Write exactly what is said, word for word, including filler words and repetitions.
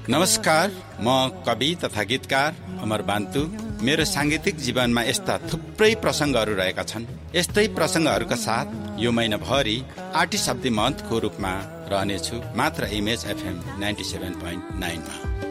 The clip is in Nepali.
नमस्कार, म कवि तथा गीतकार अमर बान्तु। मेरो सांगीतिक जीवनमा यस्ता थुप्रै प्रसङ्गहरू रहेका छन्। यस्तै प्रसङ्गहरूका साथ यो महिनाभरि आर्टिस्ट अफ द मन्थको रूपमा रहनेछु मात्र image FM ninety seven point nine मा।